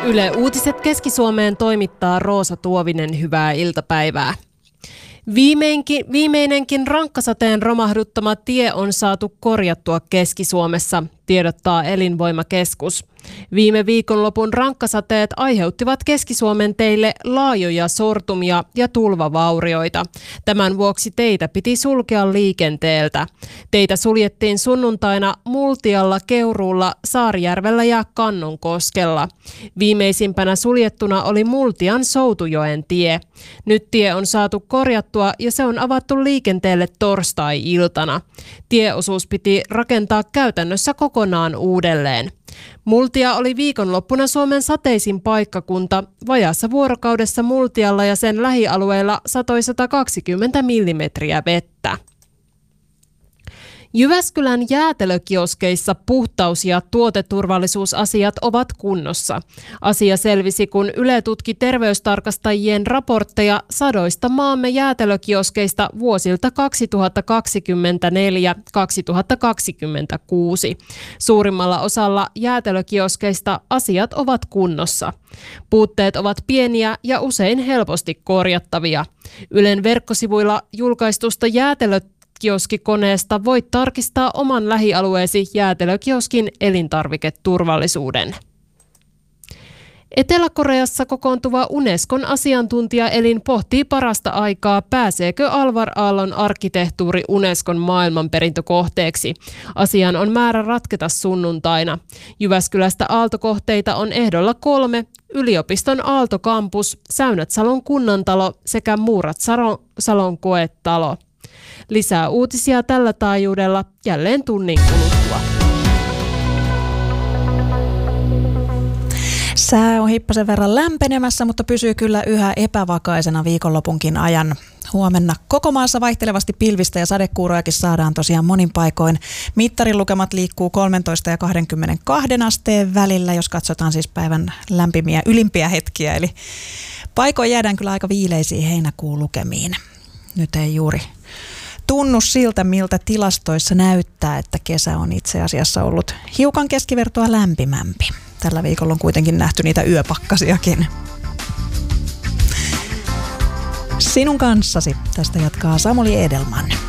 Yle Uutiset Keski-Suomeen toimittaa Roosa Tuovinen, hyvää iltapäivää. Viimeinenkin rankkasateen romahduttama tie on saatu korjattua Keski-Suomessa, tiedottaa Elinvoimakeskus. Viime viikonlopun rankkasateet aiheuttivat Keski-Suomen teille laajoja sortumia ja tulvavaurioita. Tämän vuoksi teitä piti sulkea liikenteeltä. Teitä suljettiin sunnuntaina Multialla, Keuruulla, Saarijärvellä ja Kannonkoskella. Viimeisimpänä suljettuna oli Multian Soutujoen tie. Nyt tie on saatu korjattua ja se on avattu liikenteelle torstai-iltana. Tieosuus piti rakentaa käytännössä kokonaan uudelleen. Multia oli viikonloppuna Suomen sateisin paikkakunta. Vajaassa vuorokaudessa Multialla ja sen lähialueilla satoi 120 millimetriä vettä. Jyväskylän jäätelökioskeissa puhtaus- ja tuoteturvallisuusasiat ovat kunnossa. Asia selvisi, kun Yle tutki terveystarkastajien raportteja sadoista maamme jäätelökioskeista vuosilta 2024-2026. Suurimmalla osalla jäätelökioskeista asiat ovat kunnossa. Puutteet ovat pieniä ja usein helposti korjattavia. Ylen verkkosivuilla julkaistusta jäätelökioskikoneesta voit tarkistaa oman lähialueesi jäätelökioskin elintarviketurvallisuuden. Etelä-Koreassa kokoontuva Unescon asiantuntijaelin pohtii parasta aikaa, pääseekö Alvar Aallon arkkitehtuuri Unescon maailmanperintökohteeksi. Asian on määrä ratketa sunnuntaina. Jyväskylästä aaltokohteita on ehdolla 3, yliopiston Aalto-kampus, Säynät-Salon kunnantalo sekä Muurat-Salon koetalo. Lisää uutisia tällä taajuudella jälleen tunnin kuluttua. Sää on hippasen verran lämpenemässä, mutta pysyy kyllä yhä epävakaisena viikonlopunkin ajan. Huomenna koko maassa vaihtelevasti pilvistä ja sadekuurojakin saadaan tosiaan monin paikoin. Mittarin lukemat liikkuu 13 ja 22 asteen välillä, jos katsotaan siis päivän lämpimiä ylimpiä hetkiä. Eli paikoin jäädään kyllä aika viileisiin heinäkuun lukemiin. Nyt ei juuri tunnu siltä, miltä tilastoissa näyttää, että kesä on itse asiassa ollut hiukan keskivertoa lämpimämpi. Tällä viikolla on kuitenkin nähty niitä yöpakkasiakin. Sinun kanssasi tästä jatkaa Samuli Edelman.